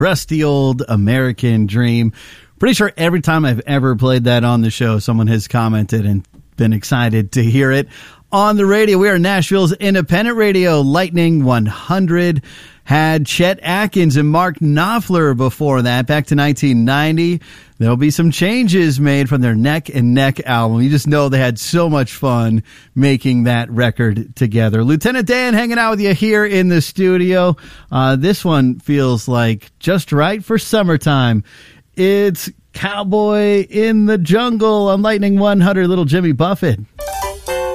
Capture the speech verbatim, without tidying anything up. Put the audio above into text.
Rusty Old American Dream. Pretty sure every time I've ever played that on the show, someone has commented and been excited to hear it on the radio. We are Nashville's independent radio. Lightning one hundred had Chet Atkins and Mark Knopfler before that, back to nineteen ninety. There'll be some changes made from their Neck and Neck album. You just know they had so much fun making that record together. Lieutenant Dan hanging out with you here in the studio. Uh, this one feels like just right for summertime. It's Cowboy in the Jungle on Lightning one hundred, little Jimmy Buffett.